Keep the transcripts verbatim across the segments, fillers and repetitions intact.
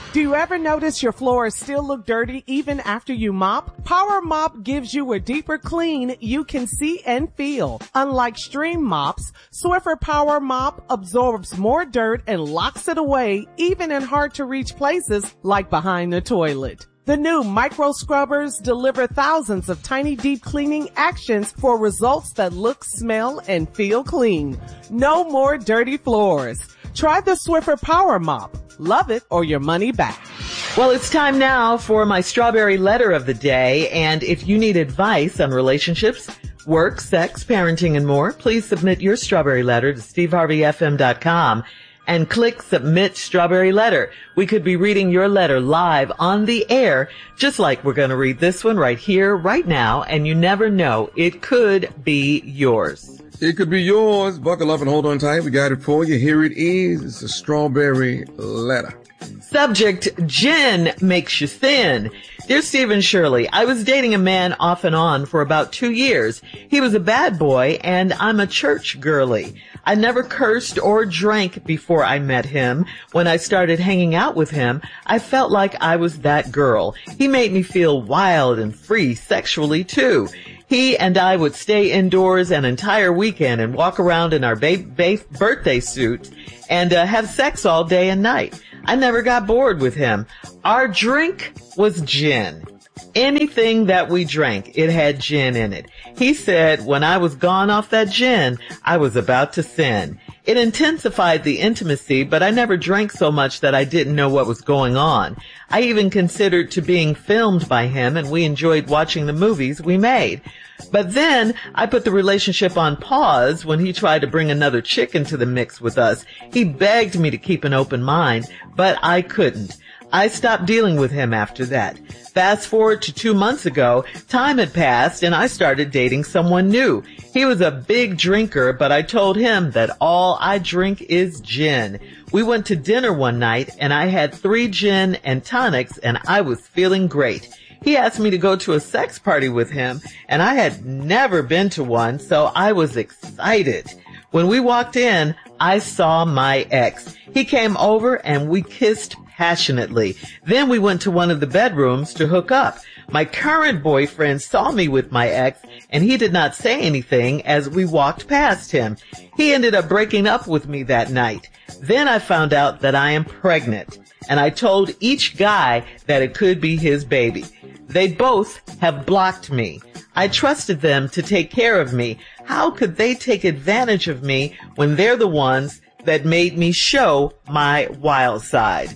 Do you ever notice your floors still look dirty even after you mop? Power Mop gives you a deeper clean you can see and feel. Unlike stream mops, Swiffer Power Mop absorbs more dirt and locks it away even in hard to reach places like behind the toilet. The new micro scrubbers deliver thousands of tiny deep cleaning actions for results that look, smell, and feel clean. No more dirty floors. Try the Swiffer Power Mop. Love it or your money back. Well, it's time now for my strawberry letter of the day. And if you need advice on relationships, work, sex, parenting, and more, please submit your strawberry letter to steve harvey f m dot com and click Submit Strawberry Letter. We could be reading your letter live on the air, just like we're going to read this one right here, right now. And you never know, it could be yours. It could be yours. Buckle up and hold on tight. We got it for you. Here it is. It's a strawberry letter. Subject, gin makes you thin. Dear Steve and Shirley, I was dating a man off and on for about two years. He was a bad boy and I'm a church girly. I never cursed or drank before I met him. When I started hanging out with him, I felt like I was that girl. He made me feel wild and free sexually too. He and I would stay indoors an entire weekend and walk around in our ba- ba- birthday suit and uh, have sex all day and night. I never got bored with him. Our drink was gin. Anything that we drank, it had gin in it. He said when I was gone off that gin, I was about to sin. It intensified the intimacy, but I never drank so much that I didn't know what was going on. I even considered to being filmed by him, and we enjoyed watching the movies we made. But then I put the relationship on pause when he tried to bring another chick into the mix with us. He begged me to keep an open mind, but I couldn't. I stopped dealing with him after that. Fast forward to two months ago, time had passed and I started dating someone new. He was a big drinker, but I told him that all I drink is gin. We went to dinner one night and I had three gin and tonics and I was feeling great. He asked me to go to a sex party with him and I had never been to one, so I was excited. When we walked in, I saw my ex. He came over and we kissed passionately. Then we went to one of the bedrooms to hook up. My current boyfriend saw me with my ex and he did not say anything as we walked past him. He ended up breaking up with me that night. Then I found out that I am pregnant and I told each guy that it could be his baby. They both have blocked me. I trusted them to take care of me. How could they take advantage of me when they're the ones that made me show my wild side?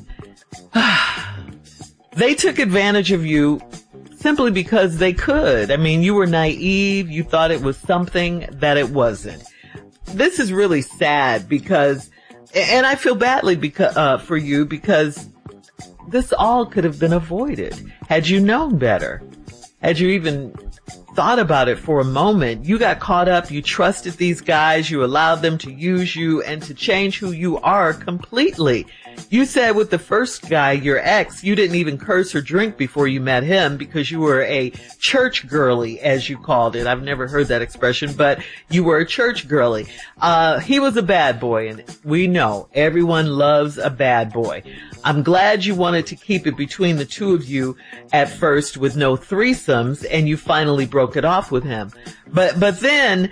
They took advantage of you simply because they could. I mean, you were naive. You thought it was something that it wasn't. This is really sad because, and I feel badly because, uh, for you because this all could have been avoided had you known better. Had you even thought about it for a moment. You got caught up. You trusted these guys. You allowed them to use you and to change who you are completely. You said with the first guy, your ex, you didn't even curse or drink before you met him because you were a church girly, as you called it. I've never heard that expression, but you were a church girly. Uh, he was a bad boy, and we know everyone loves a bad boy. I'm glad you wanted to keep it between the two of you at first with no threesomes, and you finally broke it off with him. But, but then,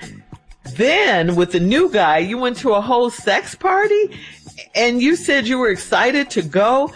then with the new guy, you went to a whole sex party and you said you were excited to go.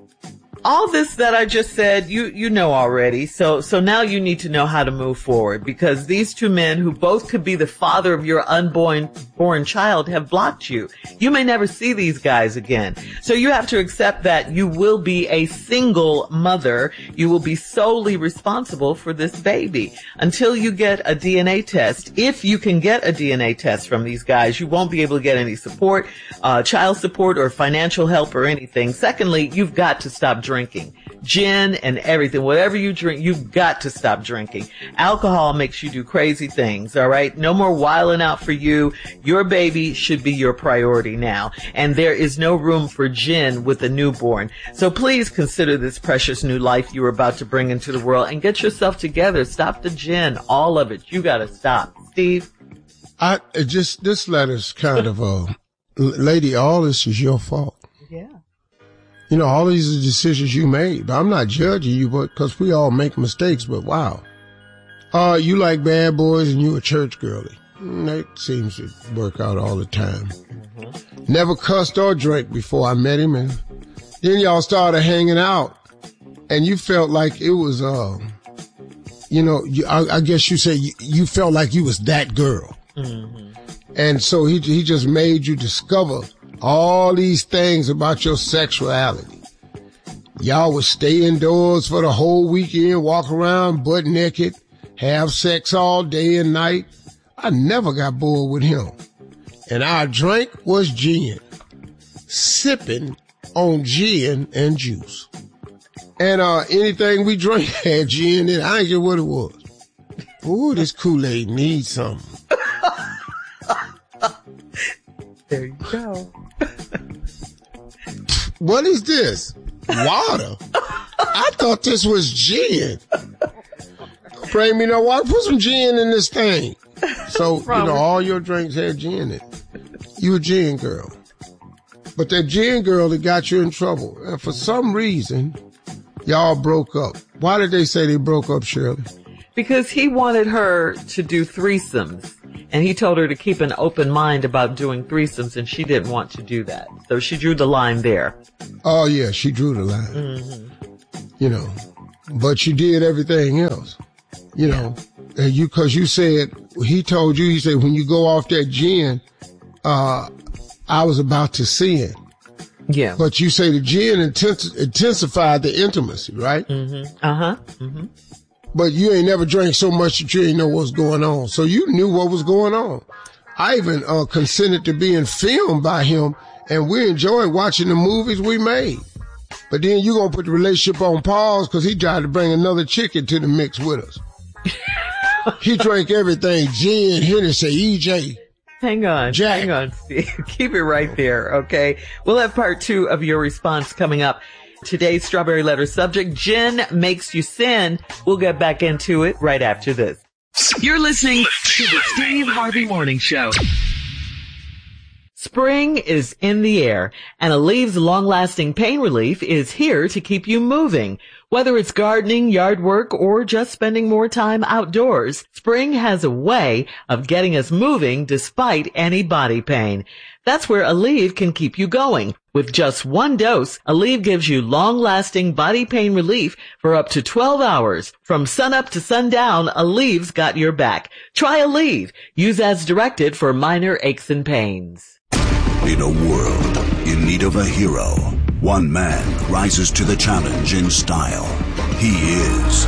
All this that I just said, you, you know already. So, so now you need to know how to move forward because these two men who both could be the father of your unborn, born child have blocked you. You may never see these guys again. So you have to accept that you will be a single mother. You will be solely responsible for this baby until you get a D N A test. If you can get a D N A test from these guys, you won't be able to get any support, uh, child support or financial help or anything. Secondly, you've got to stop drinking. Drinking gin and everything, whatever you drink, you've got to stop drinking. Alcohol makes you do crazy things. All right. No more wilding out for you. Your baby should be your priority now. And there is no room for gin with a newborn. So please consider this precious new life you're about to bring into the world and get yourself together. Stop the gin. All of it. You got to stop. Steve? I it just, this letter's kind of a, lady, all this is your fault. Yeah. You know, all these are decisions you made. But I'm not judging you, but because we all make mistakes, but wow. Uh, you like bad boys and you a church girly. That seems to work out all the time. Mm-hmm. Never cussed or drank before I met him, and then y'all started hanging out, and you felt like it was, uh, you know, you, I, I guess you say you, you felt like you was that girl. Mm-hmm. And so he he just made you discover all these things about your sexuality. Y'all would stay indoors for the whole weekend, walk around butt naked, have sex all day and night. I never got bored with him. And our drink was gin. Sipping on gin and juice. And uh anything we drank had gin in it. I ain't care what it was. Ooh, this Kool-Aid needs something. There you go. What is this? Water? I thought this was gin. Bring me no water. Put some gin in this thing. So, you know, all your drinks had gin in it. You a gin girl. But that gin girl that got you in trouble. And for some reason, y'all broke up. Why did they say they broke up, Shirley? Because he wanted her to do threesomes. And he told her to keep an open mind about doing threesomes, and she didn't want to do that. So she drew the line there. Oh, yeah, she drew the line. Mm-hmm. You know, but she did everything else. You know, and you, cause you said, he told you, he said, when you go off that gin, uh, I was about to sin. Yeah. But you say the gin intens- intensified the intimacy, right? Mm-hmm. Uh-huh. Mm-hmm. But you ain't never drank so much that you ain't know what's going on. So you knew what was going on. I even, uh, consented to being filmed by him, and we enjoyed watching the movies we made. But then you gonna put the relationship on pause because he tried to bring another chick into the mix with us. He drank everything, gin, Hennessy, E J. Hang on, Jack. hang on, Steve. Keep it right there, okay? We'll have part two of your response coming up. Today's Strawberry Letter subject, gin makes you sin. We'll get back into it right after this. You're listening to the Steve Harvey Morning Show. Spring is in the air, and Aleve's long-lasting pain relief is here to keep you moving. Whether it's gardening, yard work, or just spending more time outdoors, spring has a way of getting us moving despite any body pain. That's where Aleve can keep you going. With just one dose, Aleve gives you long-lasting body pain relief for up to twelve hours. From sunup to sundown, Aleve's got your back. Try Aleve. Use as directed for minor aches and pains. In a world in need of a hero, one man rises to the challenge in style. He is...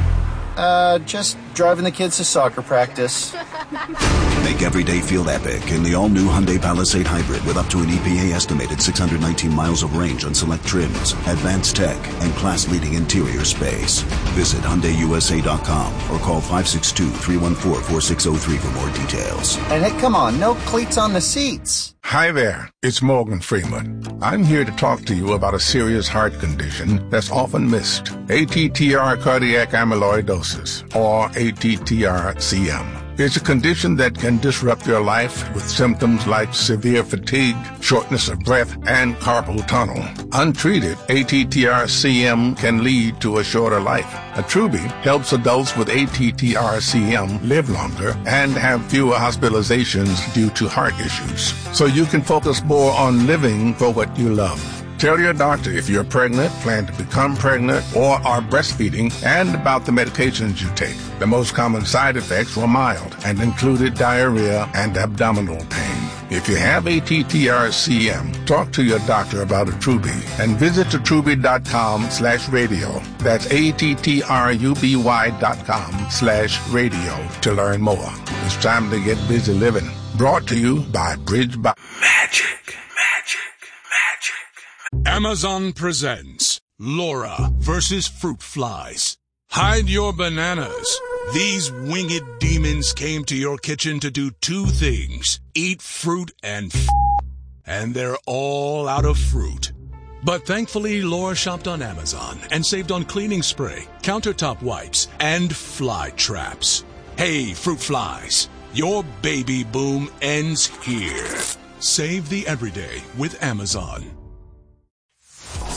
Uh, just driving the kids to soccer practice. Make every day feel epic in the all-new Hyundai Palisade Hybrid with up to an E P A-estimated six hundred nineteen miles of range on select trims, advanced tech, and class-leading interior space. Visit Hyundai U S A dot com or call five six two, three one four, four six zero three for more details. And hey, come on, no cleats on the seats. Hi there, it's Morgan Freeman. I'm here to talk to you about a serious heart condition that's often missed. A T T R cardiac amyloidosis, or A T T R C M. It's a condition that can disrupt your life with symptoms like severe fatigue, shortness of breath, and carpal tunnel. Untreated, A T T R C M can lead to a shorter life. Attruby helps adults with A T T R C M live longer and have fewer hospitalizations due to heart issues. So you can focus more on living for what you love. Tell your doctor if you're pregnant, plan to become pregnant, or are breastfeeding, and about the medications you take. The most common side effects were mild and included diarrhea and abdominal pain. If you have A T T R C M, talk to your doctor about Attruby and visit attruby.com slash radio. That's A-T-T-R-U-B-Y dot com slash radio to learn more. It's time to get busy living. Brought to you by Bridge by Magic, magic, magic. Amazon presents Laura versus Fruit Flies. Hide your bananas. These winged demons came to your kitchen to do two things: eat fruit and f***, and they're all out of fruit. But thankfully, Laura shopped on Amazon and saved on cleaning spray, countertop wipes, and fly traps. Hey, fruit flies, your baby boom ends here. Save the everyday with Amazon.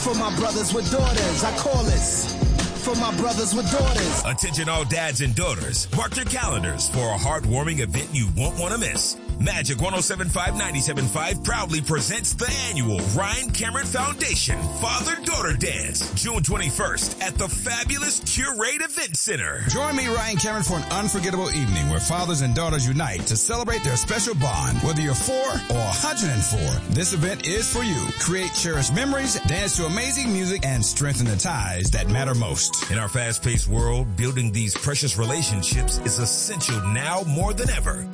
For my brothers with daughters, I call this. For my brothers with daughters. Attention all dads and daughters. Mark your calendars for a heartwarming event you won't want to miss. Magic one oh seven point five, ninety-seven point five proudly presents the annual Ryan Cameron Foundation Father-Daughter Dance, June twenty-first at the fabulous Curate Event Center. Join me, Ryan Cameron, for an unforgettable evening where fathers and daughters unite to celebrate their special bond. Whether you're four or one hundred four, this event is for you. Create cherished memories, dance to amazing music, and strengthen the ties that matter most. In our fast-paced world, building these precious relationships is essential now more than ever.